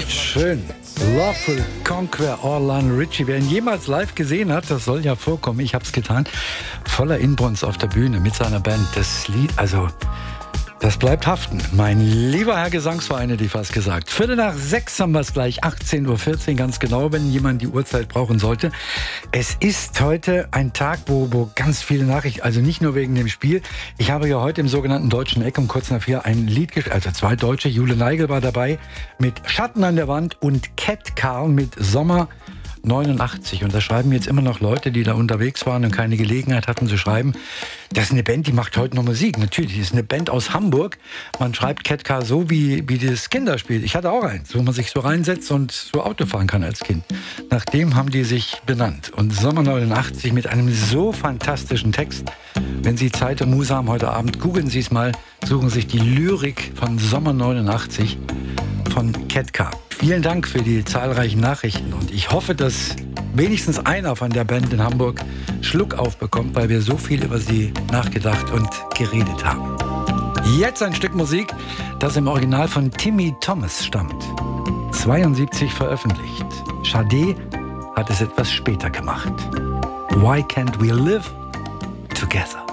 schön. Love will conquer all, Lionel Richie. Wer ihn jemals live gesehen hat, das soll ja vorkommen, ich hab's getan, voller Inbrunst auf der Bühne mit seiner Band. Das Lied, also, das bleibt haften. Mein lieber Herr Gesangsverein, hätte ich fast gesagt. 5:45 haben wir es gleich, 18:14 Uhr, ganz genau, wenn jemand die Uhrzeit brauchen sollte. Es ist heute ein Tag, wo ganz viele Nachrichten, also nicht nur wegen dem Spiel. Ich habe ja heute im sogenannten Deutschen Eck um kurz nach 4 ein Lied gespielt, also zwei Deutsche. Jule Neigel war dabei mit Schatten an der Wand und Cat Karl mit Sommer 89. Und da schreiben jetzt immer noch Leute, die da unterwegs waren und keine Gelegenheit hatten zu schreiben. Das ist eine Band, die macht heute noch Musik. Natürlich, das ist eine Band aus Hamburg. Man schreibt Cat Car so, wie das Kinderspiel. Ich hatte auch eins, wo man sich so reinsetzt und so Auto fahren kann als Kind. Nach dem haben die sich benannt. Und Sommer 89 mit einem so fantastischen Text. Wenn Sie Zeit und Muße haben heute Abend, googeln Sie es mal, suchen sich die Lyrik von Sommer 89 von Cat Car. Vielen Dank für die zahlreichen Nachrichten und ich hoffe, dass wenigstens einer von der Band in Hamburg Schluck aufbekommt, weil wir so viel über sie nachgedacht und geredet haben. Jetzt ein Stück Musik, das im Original von Timmy Thomas stammt. 72 veröffentlicht. Sade hat es etwas später gemacht. Why can't we live together?